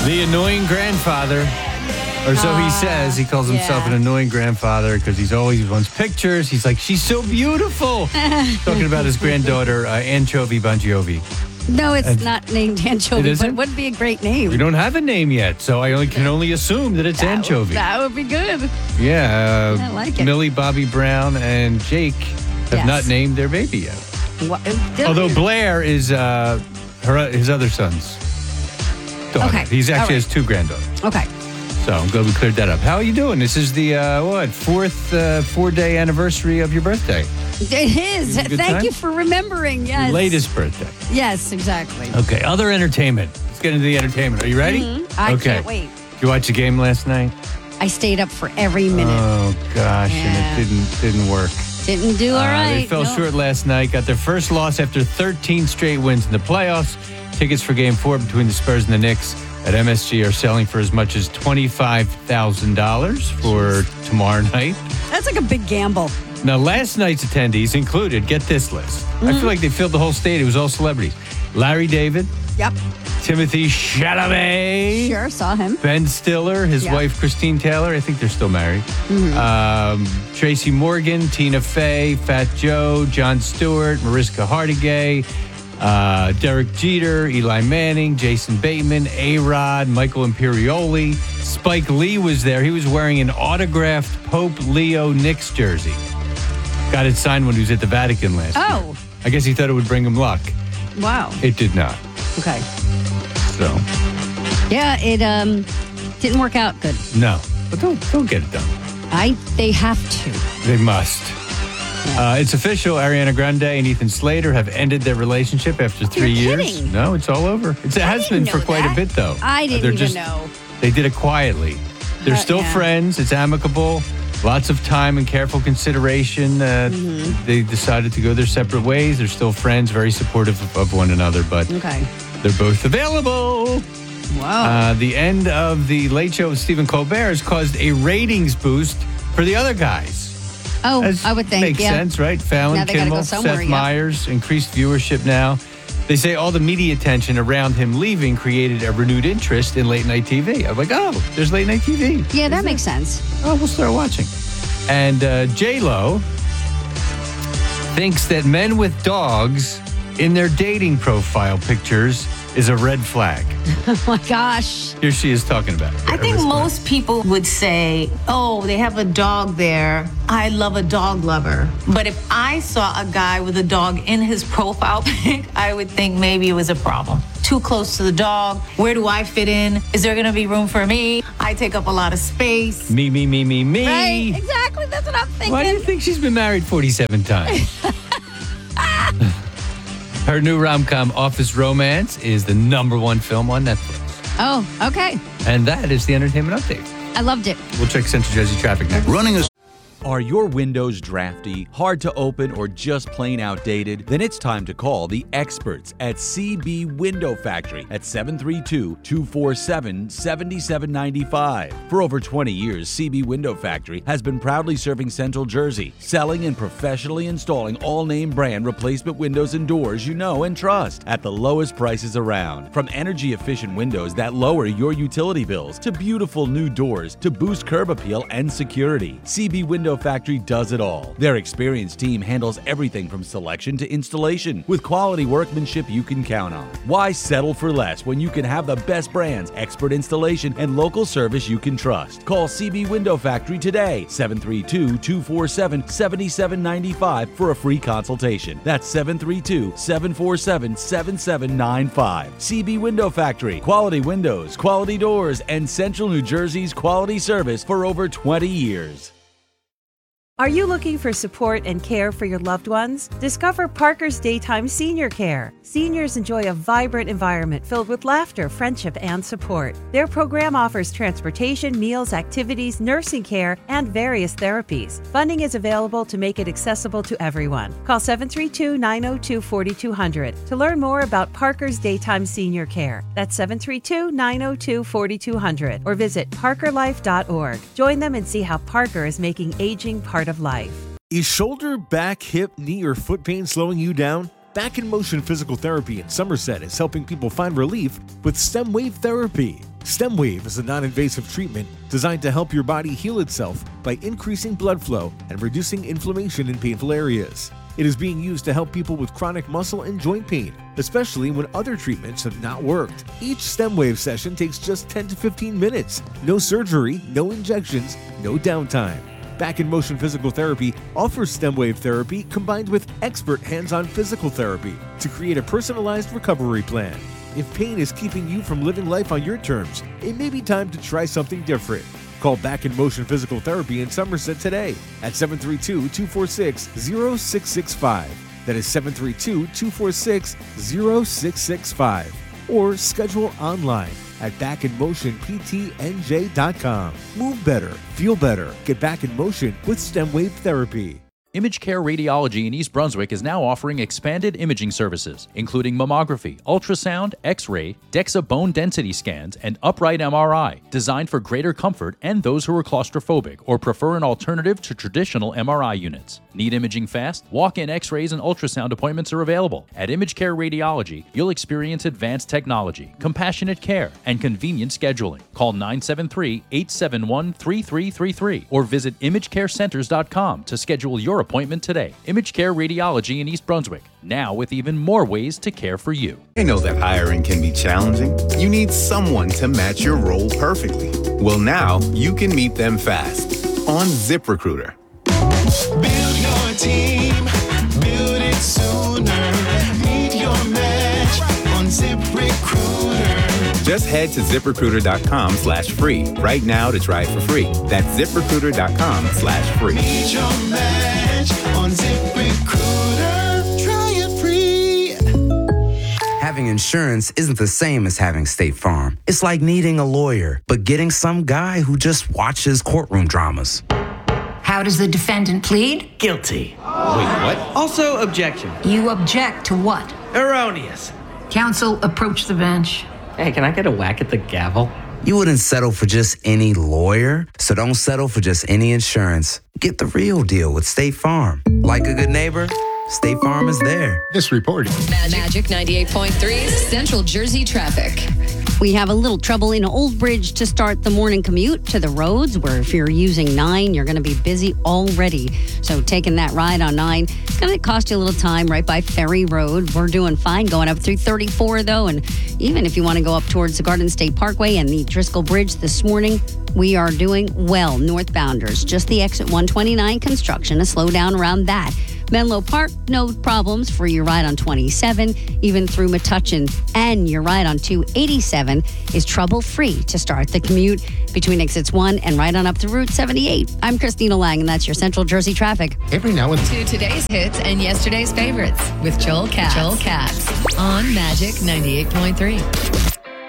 The annoying grandfather. Or so he says. He calls himself an annoying grandfather because he wants pictures. He's like, she's so beautiful. Talking about his granddaughter, Anchovy Bon Jovi. No, it's not named Anchovy, it but it would be a great name. We don't have a name yet, so I can only assume that it's Anchovy. That would be good. Yeah. I like it. Millie Bobby Brown and Jake have not named their baby yet. What? Although Blair is his other son's daughter. Okay. He's actually has two granddaughters. Okay. So I'm glad we cleared that up. How are you doing? This is the, four-day anniversary of your birthday. It is. Thank you for remembering. Yes. Your latest birthday. Yes, exactly. Okay. Other entertainment. Let's get into the entertainment. Are you ready? Mm-hmm. I can't wait. Did you watch the game last night? I stayed up for every minute. Oh, gosh. And it didn't work. Didn't do all right. They fell short last night. Got their first loss after 13 straight wins in the playoffs. Tickets for Game 4 between the Spurs and the Knicks at MSG are selling for as much as $25,000 for tomorrow night. That's like a big gamble. Now, last night's attendees included, get this list. I feel like they filled the whole stadium. It was all celebrities. Larry David. Yep. Timothy Chalamet. Sure, saw him. Ben Stiller, his wife Christine Taylor. I think they're still married. Tracy Morgan, Tina Fey, Fat Joe, Jon Stewart, Mariska Hargitay, Derek Jeter, Eli Manning, Jason Bateman, A-Rod, Michael Imperioli. Spike Lee was there. He was wearing an autographed Pope Leo Knicks jersey. Got it signed when he was at the Vatican last year. I guess he thought it would bring him luck. Wow. It did not. Okay. So. Yeah, it didn't work out good. No. But don't get it done. They have to. They must. It's official. Ariana Grande and Ethan Slater have ended their relationship after 3 years. Kidding. No, it's all over. It has been for quite a bit, though. I didn't even know. They did it quietly. They're still friends. It's amicable. Lots of time and careful consideration. They decided to go their separate ways. They're still friends, very supportive of one another, but they're both available. Wow. The end of the Late Show with Stephen Colbert has caused a ratings boost for the other guys. Oh, I would think. Makes sense, right? Fallon, Kimmel, Seth Meyers, increased viewership now. They say all the media attention around him leaving created a renewed interest in late night TV. I'm like, oh, there's late night TV. Yeah, that makes sense. Oh, we'll start watching. And J-Lo thinks that men with dogs in their dating profile pictures is a red flag. Oh, my gosh. Here she is talking about it. I think most people would say, oh, they have a dog there. I love a dog lover. But if I saw a guy with a dog in his profile pic, I would think maybe it was a problem. Too close to the dog. Where do I fit in? Is there going to be room for me? I take up a lot of space. Me. Right, exactly. That's what I'm thinking. Why do you think she's been married 47 times? Her new rom-com, Office Romance, is the #1 film on Netflix. Oh, okay. And that is the entertainment update. I loved it. We'll check Central Jersey traffic next. Are your windows drafty, hard to open, or just plain outdated? Then it's time to call the experts at CB Window Factory at 732-247-7795. For over 20 years, CB Window Factory has been proudly serving Central Jersey, selling and professionally installing all-name brand replacement windows and doors you know and trust at the lowest prices around. From energy-efficient windows that lower your utility bills to beautiful new doors to boost curb appeal and security, CB Window Factory does it all. Their experienced team handles everything from selection to installation with quality workmanship you can count on. Why settle for less when you can have the best brands, expert installation, and local service you can trust? Call CB Window Factory today, 732-247-7795 for a free consultation. That's 732-747-7795. CB Window Factory. Quality windows, quality doors, and Central New Jersey's quality service for over 20 years. Are you looking for support and care for your loved ones? Discover Parker's Daytime Senior Care. Seniors enjoy a vibrant environment filled with laughter, friendship, and support. Their program offers transportation, meals, activities, nursing care, and various therapies. Funding is available to make it accessible to everyone. Call 732-902-4200 to learn more about Parker's Daytime Senior Care. That's 732-902-4200 or visit parkerlife.org. Join them and see how Parker is making aging part of life. Is shoulder, back, hip, knee, or foot pain slowing you down? Back in Motion Physical Therapy in Somerset is helping people find relief with stem wave therapy. StemWave is a non-invasive treatment designed to help your body heal itself by increasing blood flow and reducing inflammation in painful areas. It is being used to help people with chronic muscle and joint pain, especially when other treatments have not worked. Each StemWave session takes just 10 to 15 minutes. No surgery, no injections, no downtime. Back in Motion Physical Therapy offers StemWave therapy combined with expert hands-on physical therapy to create a personalized recovery plan. If pain is keeping you from living life on your terms, it may be time to try something different. Call Back in Motion Physical Therapy in Somerset today at 732-246-0665. That is 732-246-0665. Or schedule online at backinmotionptnj.com. Move better, feel better. Get back in motion with StemWave Therapy. ImageCare Radiology in East Brunswick is now offering expanded imaging services, including mammography, ultrasound, X-ray, DEXA bone density scans, and upright MRI, designed for greater comfort and those who are claustrophobic or prefer an alternative to traditional MRI units. Need imaging fast? Walk-in X-rays and ultrasound appointments are available. At ImageCare Radiology, you'll experience advanced technology, compassionate care, and convenient scheduling. Call 973-871-3333 or visit imagecarecenters.com to schedule your appointment today. ImageCare Radiology in East Brunswick, now with even more ways to care for you. I know that hiring can be challenging. You need someone to match your role perfectly. Well, now you can meet them fast on ZipRecruiter. Build your team, build it sooner. Meet your match on ZipRecruiter. Just head to ZipRecruiter.com/free right now to try it for free. That's ZipRecruiter.com/free. Meet your match on ZipRecruiter. Try it free. Having insurance isn't the same as having State Farm. It's like needing a lawyer, but getting some guy who just watches courtroom dramas. How does the defendant plead? Guilty. Wait, what? Also, objection. You object to what? Erroneous. Counsel, approach the bench. Hey, can I get a whack at the gavel? You wouldn't settle for just any lawyer, so don't settle for just any insurance. Get the real deal with State Farm. Like a good neighbor, State Farm is there. This report. Magic 98.3 Central Jersey traffic. We have a little trouble in Old Bridge to start the morning commute to the roads, where if you're using 9, you're going to be busy already. So taking that ride on 9, it's going to cost you a little time right by Ferry Road. We're doing fine going up through 34, though. And even if you want to go up towards the Garden State Parkway and the Driscoll Bridge this morning, we are doing well. Northbounders, just the exit 129 construction, a slowdown around that. Menlo Park, no problems for your ride on 27, even through Metuchen, and your ride on 287 is trouble-free to start the commute between exits 1 and right on up to Route 78. I'm Christina Lang, and that's your Central Jersey traffic. Every now and then. To today's hits and yesterday's favorites with Joel Katz. Joel Katz on Magic 98.3.